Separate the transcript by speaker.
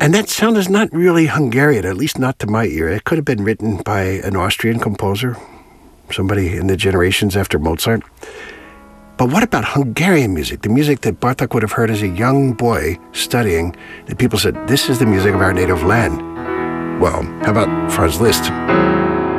Speaker 1: And that sound is not really Hungarian, at least not to my ear. It could have been written by an Austrian composer, somebody in the generations after Mozart. But what about Hungarian music, the music that Bartók would have heard as a young boy studying, that people said, this is the music of our native land? Well, how about Franz Liszt?